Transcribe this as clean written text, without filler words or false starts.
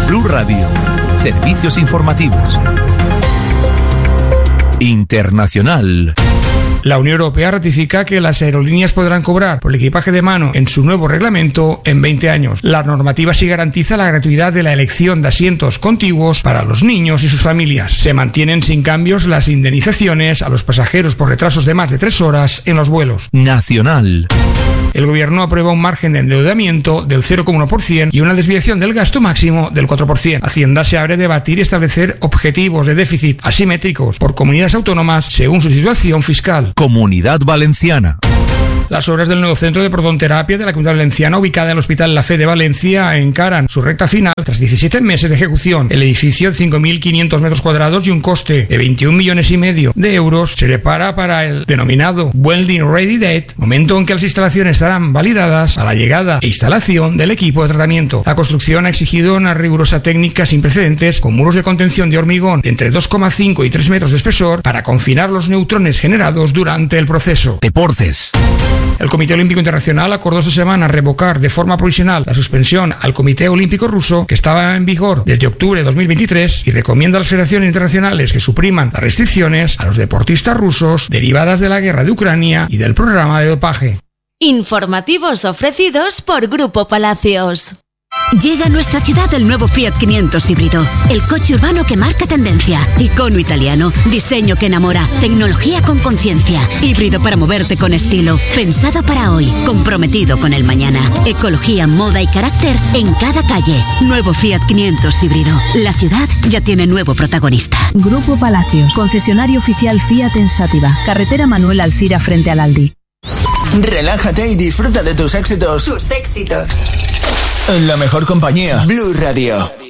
Blue Radio, servicios informativos. Internacional. La Unión Europea ratifica que las aerolíneas podrán cobrar por el equipaje de mano en su nuevo reglamento en 20 años. La normativa sí garantiza la gratuidad de la elección de asientos contiguos para los niños y sus familias. Se mantienen sin cambios las indemnizaciones a los pasajeros por retrasos de más de 3 horas en los vuelos. Nacional. El gobierno aprueba un margen de endeudamiento del 0,1% y una desviación del gasto máximo del 4%. Hacienda se abre a debatir y establecer objetivos de déficit asimétricos por comunidades autónomas según su situación fiscal. Comunidad Valenciana. Las obras del nuevo centro de protonterapia de la Comunidad Valenciana, ubicada en el Hospital La Fe de Valencia, encaran su recta final tras 17 meses de ejecución. El edificio de 5.500 metros cuadrados y un coste de 21,5 millones de euros se prepara para el denominado Welding Ready Date, momento en que las instalaciones estarán validadas a la llegada e instalación del equipo de tratamiento. La construcción ha exigido una rigurosa técnica sin precedentes, con muros de contención de hormigón de entre 2,5 y 3 metros de espesor para confinar los neutrones generados durante el proceso. Deportes. El Comité Olímpico Internacional acordó esta semana revocar de forma provisional la suspensión al Comité Olímpico Ruso, que estaba en vigor desde octubre de 2023, y recomienda a las federaciones internacionales que supriman las restricciones a los deportistas rusos derivadas de la guerra de Ucrania y del programa de dopaje. Informativos ofrecidos por Grupo Palacios. Llega a nuestra ciudad el nuevo Fiat 500 híbrido, el coche urbano que marca tendencia, icono italiano, diseño que enamora, tecnología con conciencia, híbrido para moverte con estilo, pensado para hoy, comprometido con el mañana, ecología, moda y carácter en cada calle. Nuevo Fiat 500 híbrido, la ciudad ya tiene nuevo protagonista. Grupo Palacios, concesionario oficial Fiat en Sátiva, carretera Manuel Alcira frente al Aldi. Relájate y disfruta de tus éxitos. Tus éxitos. En la mejor compañía, Blue Radio.